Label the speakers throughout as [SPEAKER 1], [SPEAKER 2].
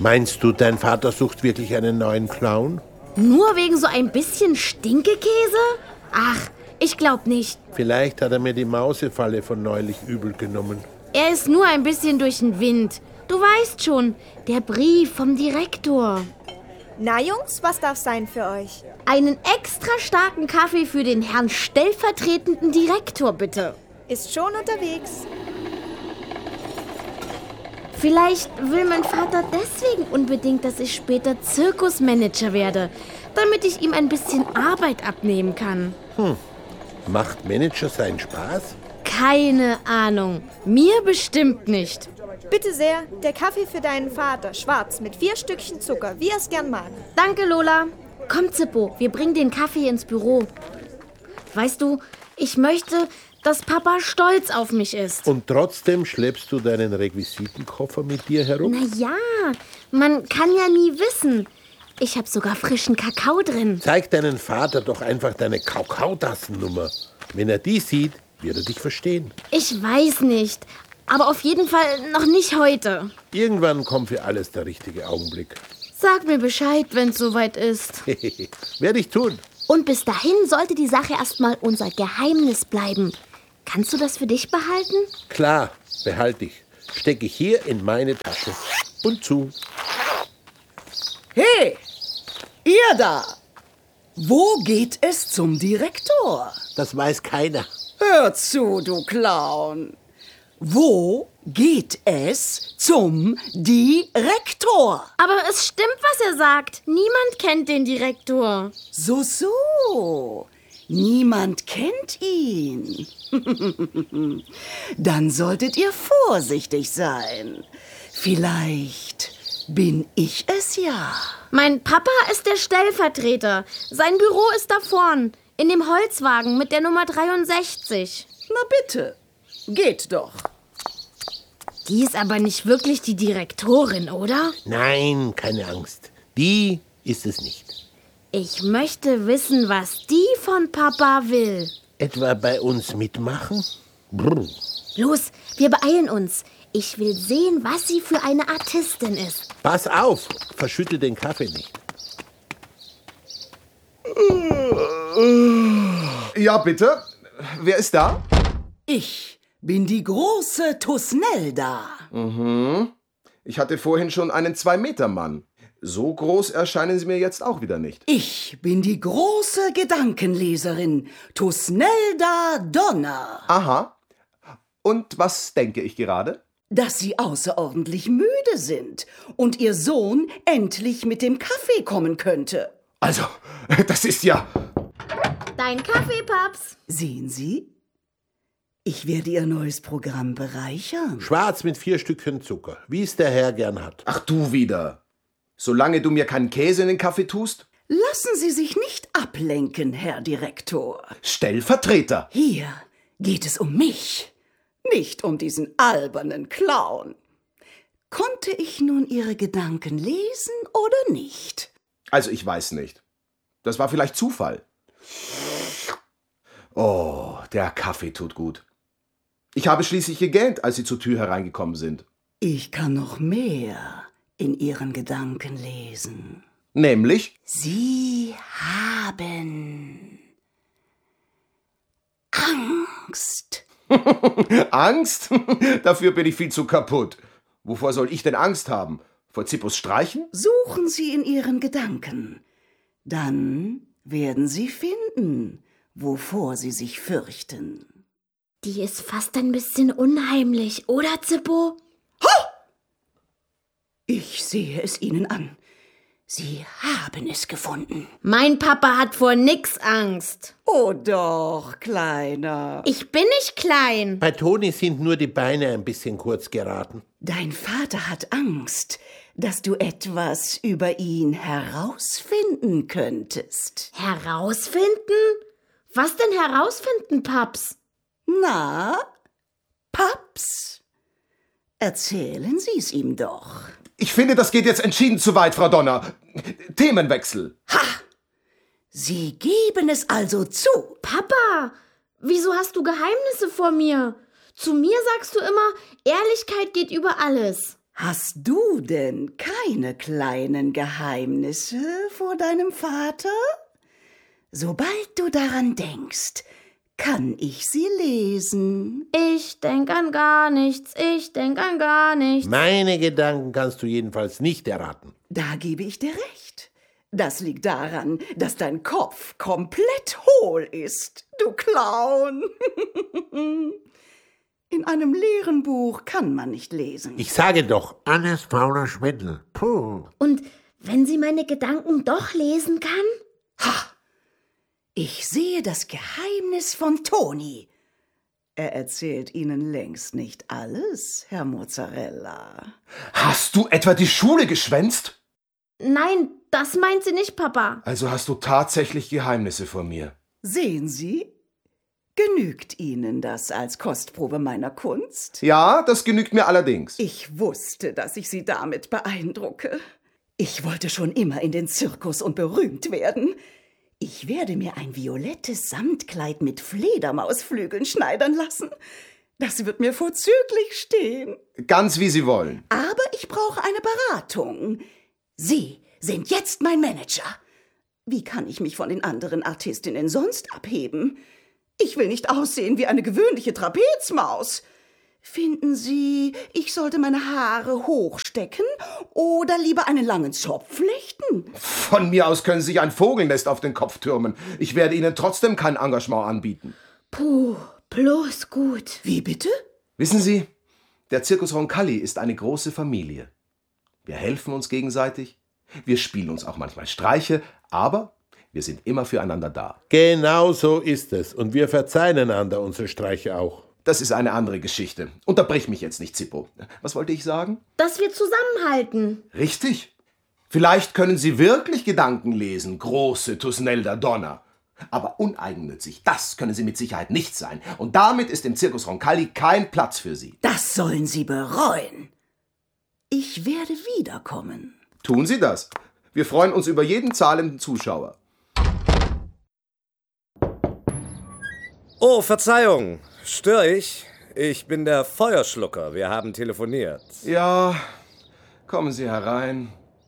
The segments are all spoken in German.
[SPEAKER 1] Meinst du, dein Vater sucht wirklich einen neuen Clown?
[SPEAKER 2] Nur wegen so ein bisschen Stinkekäse? Ach, ich glaub nicht.
[SPEAKER 1] Vielleicht hat er mir die Mausefalle von neulich übel genommen.
[SPEAKER 2] Er ist nur ein bisschen durch den Wind. Du weißt schon, der Brief vom Direktor.
[SPEAKER 3] Na Jungs, was darf sein für euch?
[SPEAKER 2] Einen extra starken Kaffee für den Herrn stellvertretenden Direktor, bitte.
[SPEAKER 3] Ist schon unterwegs.
[SPEAKER 2] Vielleicht will mein Vater deswegen unbedingt, dass ich später Zirkusmanager werde, damit ich ihm ein bisschen Arbeit abnehmen kann.
[SPEAKER 1] Macht Manager seinen Spaß?
[SPEAKER 2] Keine Ahnung. Mir bestimmt nicht.
[SPEAKER 3] Bitte sehr, der Kaffee für deinen Vater, schwarz, mit 4 Stückchen Zucker, wie er es gern mag.
[SPEAKER 2] Danke, Lola. Komm, Zippo, wir bringen den Kaffee ins Büro. Weißt du, ich möchte, dass Papa stolz auf mich ist.
[SPEAKER 1] Und trotzdem schleppst du deinen Requisitenkoffer mit dir herum?
[SPEAKER 2] Na ja, man kann ja nie wissen. Ich habe sogar frischen Kakao drin.
[SPEAKER 1] Zeig deinen Vater doch einfach deine Kakaotassennummer. Wenn er die sieht, wird er dich verstehen.
[SPEAKER 2] Ich weiß nicht, aber auf jeden Fall noch nicht heute.
[SPEAKER 1] Irgendwann kommt für alles der richtige Augenblick.
[SPEAKER 2] Sag mir Bescheid, wenn's soweit ist.
[SPEAKER 1] Werde ich tun.
[SPEAKER 2] Und bis dahin sollte die Sache erstmal unser Geheimnis bleiben. Kannst du das für dich behalten?
[SPEAKER 1] Klar, behalte ich. Stecke ich hier in meine Tasche. Und zu.
[SPEAKER 4] Hey, ihr da! Wo geht es zum Direktor?
[SPEAKER 1] Das weiß keiner.
[SPEAKER 4] Hör zu, du Clown. Wo geht es zum Direktor?
[SPEAKER 2] Aber es stimmt, was er sagt. Niemand kennt den Direktor.
[SPEAKER 4] So. Niemand kennt ihn. Dann solltet ihr vorsichtig sein. Vielleicht bin ich es ja.
[SPEAKER 2] Mein Papa ist der Stellvertreter. Sein Büro ist da vorn, in dem Holzwagen mit der Nummer 63.
[SPEAKER 4] Na bitte, geht doch.
[SPEAKER 2] Die ist aber nicht wirklich die Direktorin, oder?
[SPEAKER 1] Nein, keine Angst. Die ist es nicht.
[SPEAKER 2] Ich möchte wissen, was die von Papa will.
[SPEAKER 1] Etwa bei uns mitmachen? Brr.
[SPEAKER 2] Los, wir beeilen uns. Ich will sehen, was sie für eine Artistin ist.
[SPEAKER 1] Pass auf, verschüttel den Kaffee nicht.
[SPEAKER 5] Ja, bitte. Wer ist da?
[SPEAKER 4] Ich bin die große Tusnelda.
[SPEAKER 5] Ich hatte vorhin schon einen 2-Meter-Mann. So groß erscheinen Sie mir jetzt auch wieder nicht.
[SPEAKER 4] Ich bin die große Gedankenleserin Tusnelda Donner.
[SPEAKER 5] Aha. Und was denke ich gerade?
[SPEAKER 4] Dass Sie außerordentlich müde sind und Ihr Sohn endlich mit dem Kaffee kommen könnte.
[SPEAKER 5] Also, das ist ja...
[SPEAKER 2] Dein Kaffee, Paps.
[SPEAKER 4] Sehen Sie? Ich werde Ihr neues Programm bereichern.
[SPEAKER 1] Schwarz mit 4 Stückchen Zucker, wie es der Herr gern hat.
[SPEAKER 5] Ach du wieder. Solange du mir keinen Käse in den Kaffee tust?
[SPEAKER 4] Lassen Sie sich nicht ablenken, Herr Direktor.
[SPEAKER 5] Stellvertreter.
[SPEAKER 4] Hier geht es um mich, nicht um diesen albernen Clown. Konnte ich nun Ihre Gedanken lesen oder nicht?
[SPEAKER 5] Also ich weiß nicht. Das war vielleicht Zufall. Oh, der Kaffee tut gut. Ich habe schließlich gegähnt, als Sie zur Tür hereingekommen sind.
[SPEAKER 4] Ich kann noch mehr in Ihren Gedanken lesen.
[SPEAKER 5] Nämlich?
[SPEAKER 4] Sie haben Angst.
[SPEAKER 5] Angst? Dafür bin ich viel zu kaputt. Wovor soll ich denn Angst haben? Vor Zippos Streichen?
[SPEAKER 4] Suchen Sie in Ihren Gedanken. Dann werden Sie finden, wovor Sie sich fürchten.
[SPEAKER 2] Die ist fast ein bisschen unheimlich, oder, Zippo?
[SPEAKER 4] Ich sehe es Ihnen an. Sie haben es gefunden.
[SPEAKER 2] Mein Papa hat vor nix Angst.
[SPEAKER 4] Oh doch, Kleiner.
[SPEAKER 2] Ich bin nicht klein.
[SPEAKER 1] Bei Toni sind nur die Beine ein bisschen kurz geraten.
[SPEAKER 4] Dein Vater hat Angst, dass du etwas über ihn herausfinden könntest.
[SPEAKER 2] Herausfinden? Was denn herausfinden, Paps?
[SPEAKER 4] Na, Paps? Erzählen Sie es ihm doch.
[SPEAKER 5] Ich finde, das geht jetzt entschieden zu weit, Frau Donner. Themenwechsel.
[SPEAKER 4] Sie geben es also zu.
[SPEAKER 2] Papa, wieso hast du Geheimnisse vor mir? Zu mir sagst du immer, Ehrlichkeit geht über alles.
[SPEAKER 4] Hast du denn keine kleinen Geheimnisse vor deinem Vater? Sobald du daran denkst, kann ich sie lesen.
[SPEAKER 2] Ich denk an gar nichts, ich denk an gar nichts.
[SPEAKER 1] Meine Gedanken kannst du jedenfalls nicht erraten.
[SPEAKER 4] Da gebe ich dir recht. Das liegt daran, dass dein Kopf komplett hohl ist, du Clown. In einem leeren Buch kann man nicht lesen.
[SPEAKER 1] Ich sage doch, alles fauler Schwindel. Puh.
[SPEAKER 2] Und wenn sie meine Gedanken doch lesen kann?
[SPEAKER 4] Ha! Ich sehe das Geheimnis von Toni. Er erzählt Ihnen längst nicht alles, Herr Mozzarella.
[SPEAKER 5] Hast du etwa die Schule geschwänzt?
[SPEAKER 2] Nein, das meint sie nicht, Papa.
[SPEAKER 5] Also hast du tatsächlich Geheimnisse vor mir.
[SPEAKER 4] Sehen Sie? Genügt Ihnen das als Kostprobe meiner Kunst?
[SPEAKER 5] Ja, das genügt mir allerdings.
[SPEAKER 4] Ich wusste, dass ich Sie damit beeindrucke. Ich wollte schon immer in den Zirkus und berühmt werden. Ich werde mir ein violettes Samtkleid mit Fledermausflügeln schneidern lassen. Das wird mir vorzüglich stehen.
[SPEAKER 5] Ganz wie Sie wollen.
[SPEAKER 4] Aber ich brauche eine Beratung. Sie sind jetzt mein Manager. Wie kann ich mich von den anderen Artistinnen sonst abheben? Ich will nicht aussehen wie eine gewöhnliche Trapezmaus. Finden Sie, ich sollte meine Haare hochstecken oder lieber einen langen Zopf flechten?
[SPEAKER 5] Von mir aus können Sie sich ein Vogelnest auf den Kopf türmen. Ich werde Ihnen trotzdem kein Engagement anbieten.
[SPEAKER 2] Puh, bloß gut.
[SPEAKER 4] Wie bitte?
[SPEAKER 5] Wissen Sie, der Zirkus Roncalli ist eine große Familie. Wir helfen uns gegenseitig, wir spielen uns auch manchmal Streiche, aber wir sind immer füreinander da.
[SPEAKER 1] Genau so ist es. Und wir verzeihen einander unsere Streiche auch.
[SPEAKER 5] Das ist eine andere Geschichte. Unterbrich mich jetzt nicht, Zippo. Was wollte ich sagen?
[SPEAKER 2] Dass wir zusammenhalten.
[SPEAKER 5] Richtig. Vielleicht können Sie wirklich Gedanken lesen, große Tusnelda Donna. Aber uneigennützig, das können Sie mit Sicherheit nicht sein. Und damit ist im Zirkus Roncalli kein Platz für Sie.
[SPEAKER 4] Das sollen Sie bereuen. Ich werde wiederkommen.
[SPEAKER 5] Tun Sie das. Wir freuen uns über jeden zahlenden Zuschauer.
[SPEAKER 6] Oh, Verzeihung. Störe ich? Ich bin der Feuerschlucker. Wir haben telefoniert.
[SPEAKER 5] Ja, kommen Sie herein.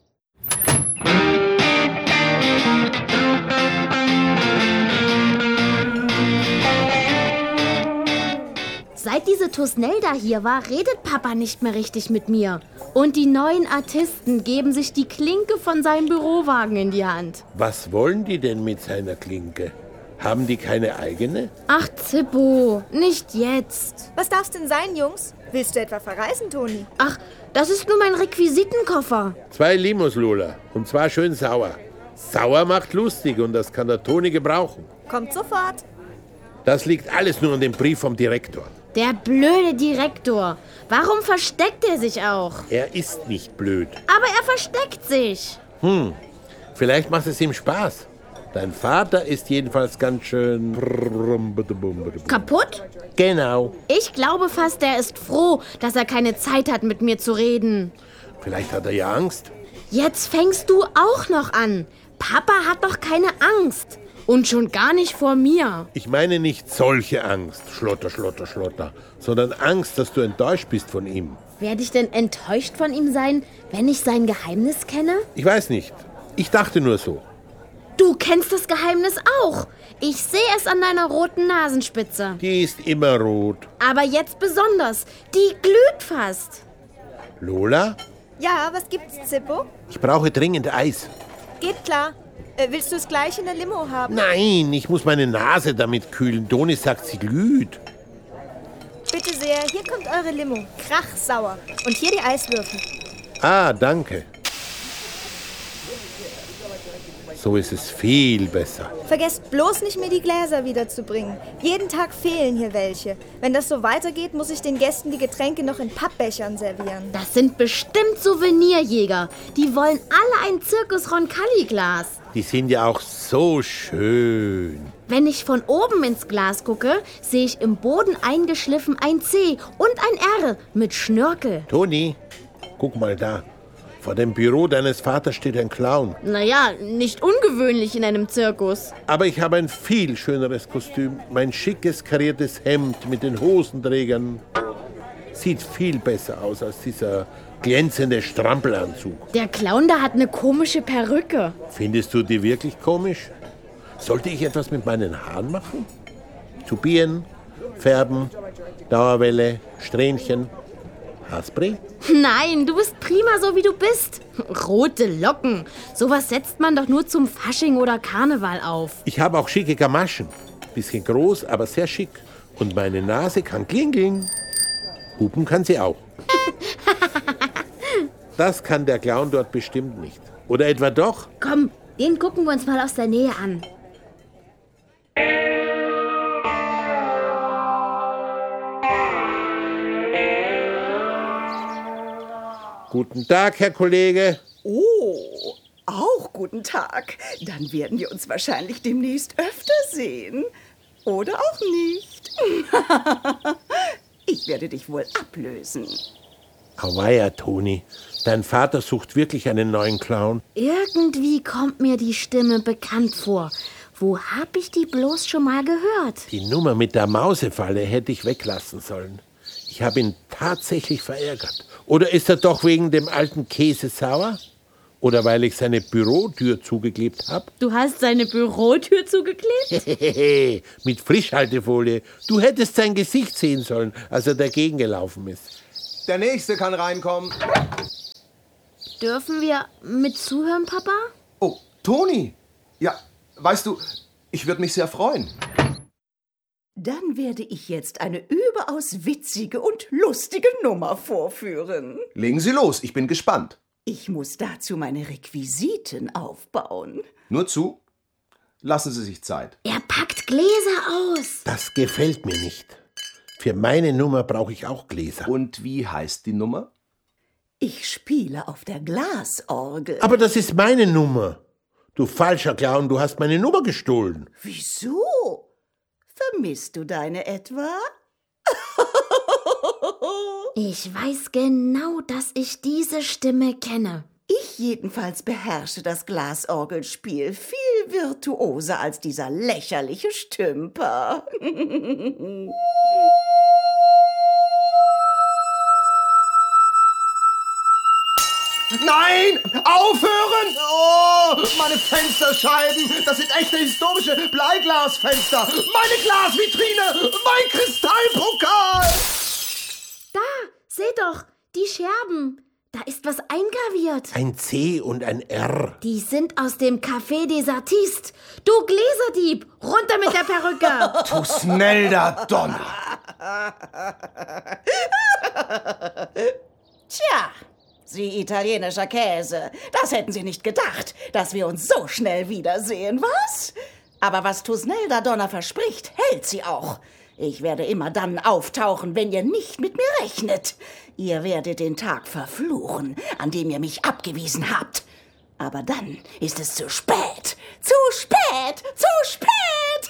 [SPEAKER 2] Seit diese Tusnelda hier war, redet Papa nicht mehr richtig mit mir. Und die neuen Artisten geben sich die Klinke von seinem Bürowagen in die Hand.
[SPEAKER 1] Was wollen die denn mit seiner Klinke? Haben die keine eigene?
[SPEAKER 2] Ach, Zippo, nicht jetzt.
[SPEAKER 3] Was darf's denn sein, Jungs? Willst du etwa verreisen, Toni?
[SPEAKER 2] Ach, das ist nur mein Requisitenkoffer.
[SPEAKER 1] 2 Limos, Lola. Und zwar schön sauer. Sauer macht lustig und das kann der Toni gebrauchen.
[SPEAKER 3] Kommt sofort.
[SPEAKER 1] Das liegt alles nur an dem Brief vom Direktor.
[SPEAKER 2] Der blöde Direktor. Warum versteckt er sich auch?
[SPEAKER 1] Er ist nicht blöd.
[SPEAKER 2] Aber er versteckt sich.
[SPEAKER 1] Vielleicht macht es ihm Spaß. Dein Vater ist jedenfalls ganz schön...
[SPEAKER 2] Kaputt?
[SPEAKER 1] Genau.
[SPEAKER 2] Ich glaube fast, er ist froh, dass er keine Zeit hat, mit mir zu reden.
[SPEAKER 1] Vielleicht hat er ja Angst.
[SPEAKER 2] Jetzt fängst du auch noch an. Papa hat doch keine Angst. Und schon gar nicht vor mir.
[SPEAKER 1] Ich meine nicht solche Angst, Schlotter, Schlotter, Schlotter, sondern Angst, dass du enttäuscht bist von ihm.
[SPEAKER 2] Werde ich denn enttäuscht von ihm sein, wenn ich sein Geheimnis kenne?
[SPEAKER 1] Ich weiß nicht. Ich dachte nur so.
[SPEAKER 2] Du kennst das Geheimnis auch. Ich sehe es an deiner roten Nasenspitze.
[SPEAKER 1] Die ist immer rot.
[SPEAKER 2] Aber jetzt besonders. Die glüht fast.
[SPEAKER 1] Lola,
[SPEAKER 3] Ja, was gibt's, Zippo?
[SPEAKER 1] ich brauche dringend Eis.
[SPEAKER 3] Geht klar. Willst du es gleich in der Limo haben?
[SPEAKER 1] Nein, ich muss meine Nase damit kühlen. Doni sagt, sie glüht.
[SPEAKER 3] Bitte sehr, hier kommt eure Limo. Krachsauer. Und hier die Eiswürfel.
[SPEAKER 1] Ah, danke. So ist es viel besser.
[SPEAKER 3] Vergesst bloß nicht, mir die Gläser wiederzubringen. Jeden Tag fehlen hier welche. Wenn das so weitergeht, muss ich den Gästen die Getränke noch in Pappbechern servieren.
[SPEAKER 2] Das sind bestimmt Souvenirjäger. Die wollen alle ein Zirkus Roncalli-Glas.
[SPEAKER 1] Die sind ja auch so schön.
[SPEAKER 2] Wenn ich von oben ins Glas gucke, sehe ich im Boden eingeschliffen ein C und ein R mit Schnörkel.
[SPEAKER 1] Toni, guck mal da. Vor dem Büro deines Vaters steht ein Clown.
[SPEAKER 2] Naja, nicht ungewöhnlich in einem Zirkus.
[SPEAKER 1] Aber ich habe ein viel schöneres Kostüm. Mein schickes, kariertes Hemd mit den Hosenträgern. Sieht viel besser aus als dieser glänzende Strampelanzug.
[SPEAKER 2] Der Clown da hat eine komische Perücke.
[SPEAKER 1] Findest du die wirklich komisch? Sollte ich etwas mit meinen Haaren machen? Tubieren, färben, Dauerwelle, Strähnchen, Haarspray?
[SPEAKER 2] Nein, du bist prima so wie du bist. Rote Locken. Sowas setzt man doch nur zum Fasching oder Karneval auf.
[SPEAKER 1] Ich habe auch schicke Gamaschen. Bisschen groß, aber sehr schick. Und meine Nase kann klingeln. Hupen kann sie auch. Das kann der Clown dort bestimmt nicht. Oder etwa doch?
[SPEAKER 2] Komm, den gucken wir uns mal aus der Nähe an.
[SPEAKER 1] Guten Tag, Herr Kollege.
[SPEAKER 4] Oh, auch guten Tag. Dann werden wir uns wahrscheinlich demnächst öfter sehen. Oder auch nicht. Ich werde dich wohl ablösen.
[SPEAKER 1] Auweia, Toni. Dein Vater sucht wirklich einen neuen Clown.
[SPEAKER 2] Irgendwie kommt mir die Stimme bekannt vor. Wo hab ich die bloß schon mal gehört?
[SPEAKER 1] Die Nummer mit der Mausefalle hätte ich weglassen sollen. Ich habe ihn tatsächlich verärgert. Oder ist er doch wegen dem alten Käse sauer? Oder weil ich seine Bürotür zugeklebt habe?
[SPEAKER 2] Du hast seine Bürotür zugeklebt?
[SPEAKER 1] Mit Frischhaltefolie. Du hättest sein Gesicht sehen sollen, als er dagegen gelaufen ist.
[SPEAKER 5] Der Nächste kann reinkommen.
[SPEAKER 2] Dürfen wir mit zuhören, Papa?
[SPEAKER 5] Oh, Toni. Ja, weißt du, ich würde mich sehr freuen.
[SPEAKER 4] Dann werde ich jetzt eine überaus witzige und lustige Nummer vorführen.
[SPEAKER 5] Legen Sie los, ich bin gespannt.
[SPEAKER 4] Ich muss dazu meine Requisiten aufbauen.
[SPEAKER 5] Nur zu, lassen Sie sich Zeit.
[SPEAKER 2] Er packt Gläser aus.
[SPEAKER 1] Das gefällt mir nicht. Für meine Nummer brauche ich auch Gläser.
[SPEAKER 5] Und wie heißt die Nummer?
[SPEAKER 4] Ich spiele auf der Glasorgel.
[SPEAKER 1] Aber das ist meine Nummer. Du falscher Clown, du hast meine Nummer gestohlen.
[SPEAKER 4] Wieso? Vermisst du deine etwa?
[SPEAKER 2] Ich weiß genau, dass ich diese Stimme kenne.
[SPEAKER 4] Ich jedenfalls beherrsche das Glasorgelspiel viel virtuoser als dieser lächerliche Stümper.
[SPEAKER 5] Nein! Aufhören! Oh, meine Fensterscheiben! Das sind echte historische Bleiglasfenster! Meine Glasvitrine! Mein Kristallpokal!
[SPEAKER 2] Da, seht doch, die Scherben. Da ist was eingraviert.
[SPEAKER 1] Ein C und ein R.
[SPEAKER 2] Die sind aus dem Café des Artistes. Du Gläserdieb, runter mit der Perücke.
[SPEAKER 5] Tusnelda Donner!
[SPEAKER 4] Tja, Sie italienischer Käse, das hätten Sie nicht gedacht, dass wir uns so schnell wiedersehen, was? Aber was Tusnelda Donner verspricht, hält sie auch. Ich werde immer dann auftauchen, wenn ihr nicht mit mir rechnet. Ihr werdet den Tag verfluchen, an dem ihr mich abgewiesen habt. Aber dann ist es zu spät. Zu spät! Zu spät!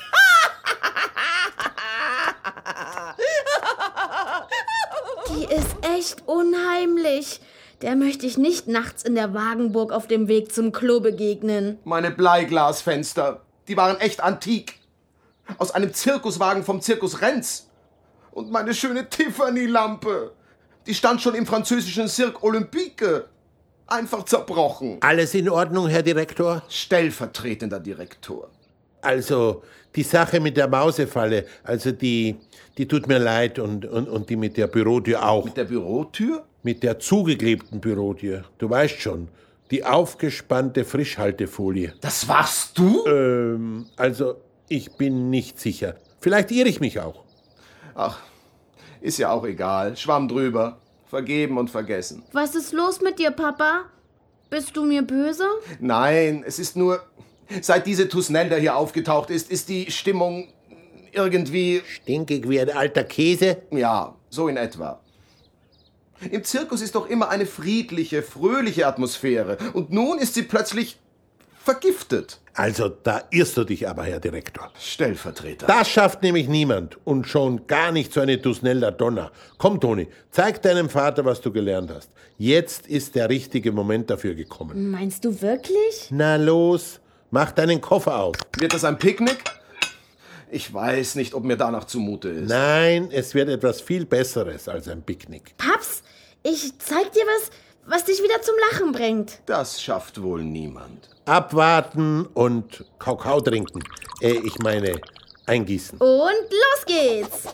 [SPEAKER 2] Die ist echt unheimlich. Der möchte ich nicht nachts in der Wagenburg auf dem Weg zum Klo begegnen.
[SPEAKER 5] Meine Bleiglasfenster, die waren echt antik. Aus einem Zirkuswagen vom Zirkus Renz. Und meine schöne Tiffany-Lampe, die stand schon im französischen Cirque Olympique. Einfach zerbrochen.
[SPEAKER 1] Alles in Ordnung, Herr Direktor?
[SPEAKER 5] Stellvertretender Direktor.
[SPEAKER 1] Also, die Sache mit der Mausefalle, also die tut mir leid und die mit der Bürotür auch.
[SPEAKER 5] Mit der Bürotür?
[SPEAKER 1] Mit der zugeklebten Bürotür. Du weißt schon, die aufgespannte Frischhaltefolie.
[SPEAKER 5] Das warst du?
[SPEAKER 1] Also, ich bin nicht sicher. Vielleicht irre ich mich auch.
[SPEAKER 5] Ach, ist ja auch egal. Schwamm drüber. Vergeben und vergessen.
[SPEAKER 2] Was ist los mit dir, Papa? Bist du mir böse?
[SPEAKER 5] Nein, es ist nur, seit diese Tusnelda hier aufgetaucht ist, ist die Stimmung irgendwie,
[SPEAKER 1] Stinkig wie ein alter Käse.
[SPEAKER 5] ja, so in etwa. Im Zirkus ist doch immer eine friedliche, fröhliche Atmosphäre. Und nun ist sie plötzlich vergiftet.
[SPEAKER 1] Also, da irrst du dich aber, Herr Direktor.
[SPEAKER 5] Stellvertreter.
[SPEAKER 1] Das schafft nämlich niemand und schon gar nicht so eine Tusnelda Donner. Komm, Toni, zeig deinem Vater, was du gelernt hast. Jetzt ist der richtige Moment dafür gekommen.
[SPEAKER 2] Meinst du wirklich?
[SPEAKER 1] Na los, mach deinen Koffer auf.
[SPEAKER 5] Wird das ein Picknick? Ich weiß nicht, ob mir danach zumute ist.
[SPEAKER 1] Nein, es wird etwas viel Besseres als ein Picknick.
[SPEAKER 2] Paps, ich zeig dir was dich wieder zum Lachen bringt.
[SPEAKER 5] Das schafft wohl niemand.
[SPEAKER 1] Abwarten und Kakao trinken. Ich meine, eingießen.
[SPEAKER 2] Und los geht's.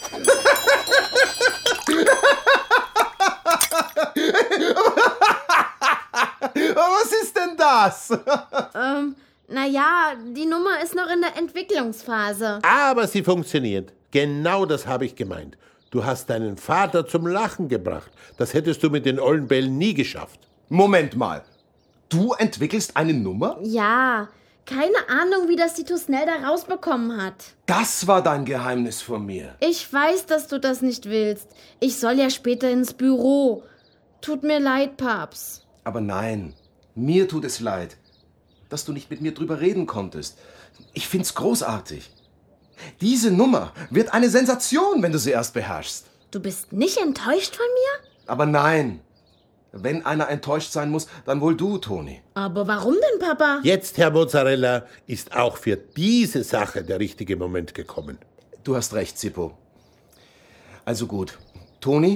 [SPEAKER 5] Was ist denn das?
[SPEAKER 2] Naja, die Nummer ist noch in der Entwicklungsphase.
[SPEAKER 1] Aber sie funktioniert. Genau das habe ich gemeint. Du hast deinen Vater zum Lachen gebracht. Das hättest du mit den ollen Bällen nie geschafft.
[SPEAKER 5] Moment mal. Du entwickelst eine Nummer?
[SPEAKER 2] Ja, keine Ahnung, wie das die Tusnelda rausbekommen hat.
[SPEAKER 5] Das war dein Geheimnis vor mir.
[SPEAKER 2] Ich weiß, dass du das nicht willst. Ich soll ja später ins Büro. Tut mir leid, Paps.
[SPEAKER 5] Aber nein, mir tut es leid, dass du nicht mit mir drüber reden konntest. Ich find's großartig. Diese Nummer wird eine Sensation, wenn du sie erst beherrschst.
[SPEAKER 2] Du bist nicht enttäuscht von mir?
[SPEAKER 5] Aber nein, wenn einer enttäuscht sein muss, dann wohl du, Toni.
[SPEAKER 2] Aber warum denn, Papa?
[SPEAKER 1] Jetzt, Herr Mozzarella, ist auch für diese Sache der richtige Moment gekommen.
[SPEAKER 5] Du hast recht, Zippo. Also gut. Toni,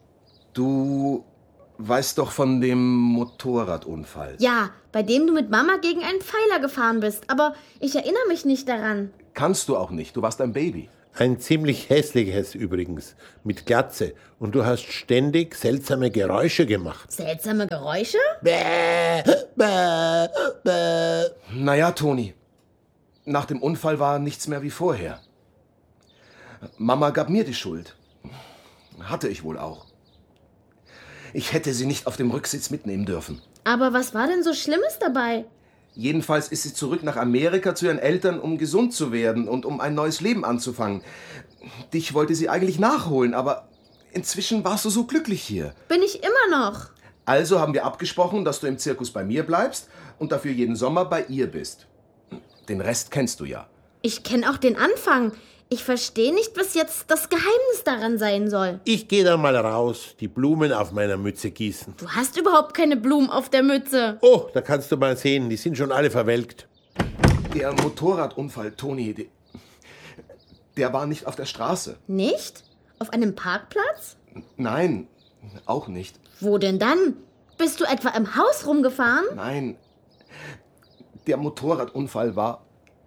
[SPEAKER 5] du weißt doch von dem Motorradunfall.
[SPEAKER 2] Ja, bei dem du mit Mama gegen einen Pfeiler gefahren bist. Aber ich erinnere mich nicht daran.
[SPEAKER 5] Kannst du auch nicht, du warst ein Baby.
[SPEAKER 1] Ein ziemlich hässliches übrigens, mit Glatze. Und du hast ständig seltsame Geräusche gemacht.
[SPEAKER 2] Seltsame Geräusche?
[SPEAKER 1] Bäh, bäh, bäh.
[SPEAKER 5] Naja, Toni, nach dem Unfall war nichts mehr wie vorher. Mama gab mir die Schuld. Hatte ich wohl auch. Ich hätte sie nicht auf dem Rücksitz mitnehmen dürfen.
[SPEAKER 2] Aber was war denn so Schlimmes dabei?
[SPEAKER 5] Jedenfalls ist sie zurück nach Amerika zu ihren Eltern, um gesund zu werden und um ein neues Leben anzufangen. Dich wollte sie eigentlich nachholen, aber inzwischen warst du so glücklich hier.
[SPEAKER 2] Bin ich immer noch.
[SPEAKER 5] Also haben wir abgesprochen, dass du im Zirkus bei mir bleibst und dafür jeden Sommer bei ihr bist. Den Rest kennst du ja.
[SPEAKER 2] Ich kenne auch den Anfang. Ich verstehe nicht, was jetzt das Geheimnis daran sein soll.
[SPEAKER 1] Ich gehe dann mal raus, die Blumen auf meiner Mütze gießen.
[SPEAKER 2] Du hast überhaupt keine Blumen auf der Mütze.
[SPEAKER 1] Oh, da kannst du mal sehen, die sind schon alle verwelkt.
[SPEAKER 5] Der Motorradunfall, Toni, der war nicht auf der Straße.
[SPEAKER 2] Nicht? Auf einem Parkplatz?
[SPEAKER 5] Nein, auch nicht.
[SPEAKER 2] Wo denn dann? Bist du etwa im Haus rumgefahren?
[SPEAKER 5] Nein, der Motorradunfall war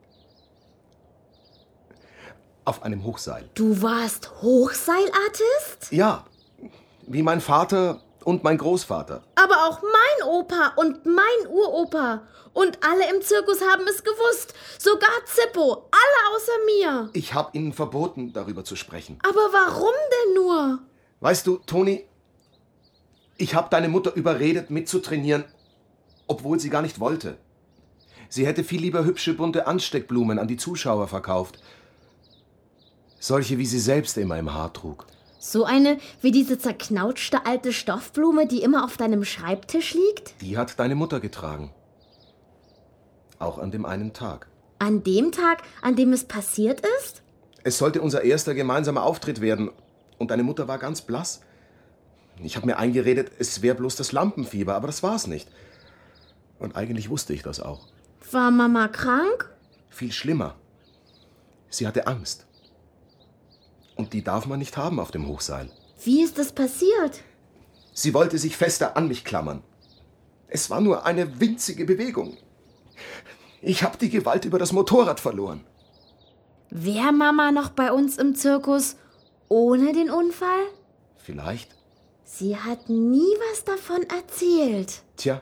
[SPEAKER 5] auf einem Hochseil.
[SPEAKER 2] Du warst Hochseilartist?
[SPEAKER 5] Ja, wie mein Vater und mein Großvater.
[SPEAKER 2] Aber auch mein Opa und mein Uropa. Und alle im Zirkus haben es gewusst. Sogar Zippo. Alle außer mir.
[SPEAKER 5] Ich habe ihnen verboten, darüber zu sprechen.
[SPEAKER 2] Aber warum denn nur?
[SPEAKER 5] Weißt du, Toni, ich habe deine Mutter überredet, mitzutrainieren, obwohl sie gar nicht wollte. Sie hätte viel lieber hübsche, bunte Ansteckblumen an die Zuschauer verkauft. Solche, wie sie selbst immer im Haar trug.
[SPEAKER 2] So eine wie diese zerknautschte alte Stoffblume, die immer auf deinem Schreibtisch liegt?
[SPEAKER 5] Die hat deine Mutter getragen. Auch an dem einen Tag.
[SPEAKER 2] An dem Tag, an dem es passiert ist?
[SPEAKER 5] Es sollte unser erster gemeinsamer Auftritt werden und deine Mutter war ganz blass. Ich habe mir eingeredet, es wäre bloß das Lampenfieber, aber das war's nicht. Und eigentlich wusste ich das auch.
[SPEAKER 2] War Mama krank?
[SPEAKER 5] Viel schlimmer. Sie hatte Angst. Und die darf man nicht haben auf dem Hochseil.
[SPEAKER 2] Wie ist das passiert?
[SPEAKER 5] Sie wollte sich fester an mich klammern. Es war nur eine winzige Bewegung. Ich habe die Gewalt über das Motorrad verloren.
[SPEAKER 2] Wär Mama noch bei uns im Zirkus ohne den Unfall?
[SPEAKER 5] Vielleicht.
[SPEAKER 2] Sie hat nie was davon erzählt.
[SPEAKER 5] Tja.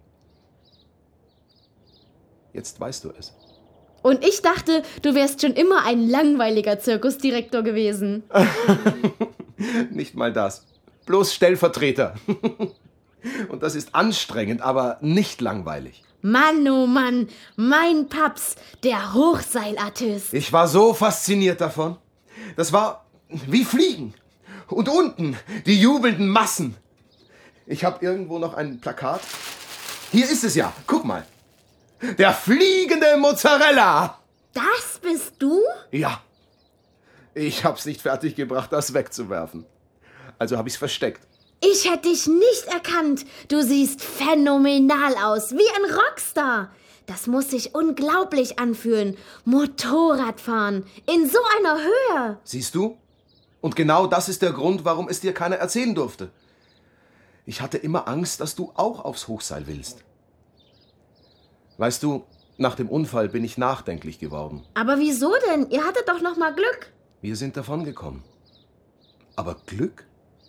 [SPEAKER 5] Jetzt weißt du es.
[SPEAKER 2] Und ich dachte, du wärst schon immer ein langweiliger Zirkusdirektor gewesen.
[SPEAKER 5] Nicht mal das. Bloß Stellvertreter. Und das ist anstrengend, aber nicht langweilig.
[SPEAKER 2] Mann, oh Mann, mein Paps, der Hochseilartist.
[SPEAKER 5] Ich war so fasziniert davon. Das war wie Fliegen. Und unten die jubelnden Massen. Ich habe irgendwo noch ein Plakat. Hier ist es ja. Guck mal. Der fliegende Mozzarella.
[SPEAKER 2] Das bist du?
[SPEAKER 5] Ja. Ich hab's nicht fertiggebracht, das wegzuwerfen. Also habe ich's versteckt.
[SPEAKER 2] Ich hätte dich nicht erkannt. Du siehst phänomenal aus, wie ein Rockstar. Das muss sich unglaublich anfühlen. Motorradfahren in so einer Höhe.
[SPEAKER 5] Siehst du? Und genau das ist der Grund, warum es dir keiner erzählen durfte. Ich hatte immer Angst, dass du auch aufs Hochseil willst. Weißt du, nach dem Unfall bin ich nachdenklich geworden.
[SPEAKER 2] Aber wieso denn? Ihr hattet doch noch mal Glück.
[SPEAKER 5] Wir sind davongekommen. Aber Glück?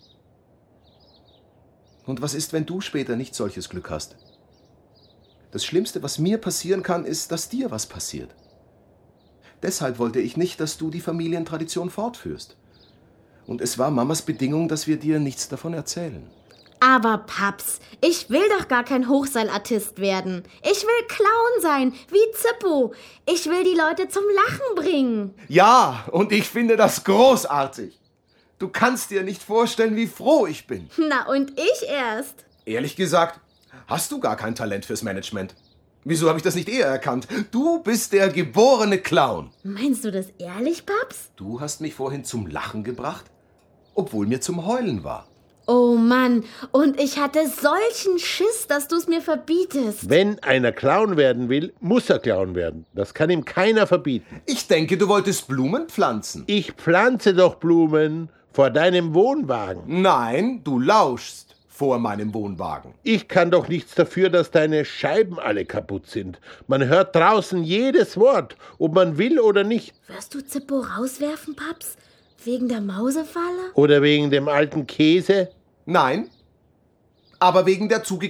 [SPEAKER 5] Und was ist, wenn du später nicht solches Glück hast? Das Schlimmste, was mir passieren kann, ist, dass dir was passiert. Deshalb wollte ich nicht, dass du die Familientradition fortführst. Und es war Mamas Bedingung, dass wir dir nichts davon erzählen.
[SPEAKER 2] Aber Paps, ich will doch gar kein Hochseilartist werden. Ich will Clown sein, wie Zippo. Ich will die Leute zum Lachen bringen.
[SPEAKER 5] Ja, und ich finde das großartig. Du kannst dir nicht vorstellen, wie froh ich bin.
[SPEAKER 2] Na, und ich erst.
[SPEAKER 5] Ehrlich gesagt, hast du gar kein Talent fürs Management. Wieso habe ich das nicht eher erkannt? Du bist der geborene Clown.
[SPEAKER 2] Meinst du das ehrlich, Paps?
[SPEAKER 5] Du hast mich vorhin zum Lachen gebracht, obwohl mir zum Heulen war.
[SPEAKER 2] Oh Mann, und ich hatte solchen Schiss, dass du es mir verbietest.
[SPEAKER 1] Wenn einer Clown werden will, muss er Clown werden. Das kann ihm keiner verbieten.
[SPEAKER 5] Ich denke, du wolltest Blumen pflanzen.
[SPEAKER 1] Ich pflanze doch Blumen vor deinem Wohnwagen.
[SPEAKER 5] Nein, du lauschst vor meinem Wohnwagen.
[SPEAKER 1] Ich kann doch nichts dafür, dass deine Scheiben alle kaputt sind. Man hört draußen jedes Wort, ob man will oder nicht.
[SPEAKER 2] Wirst du Zippo rauswerfen, Paps? Wegen der Mausefalle?
[SPEAKER 1] Oder wegen dem alten Käse.
[SPEAKER 5] Nein, aber wegen der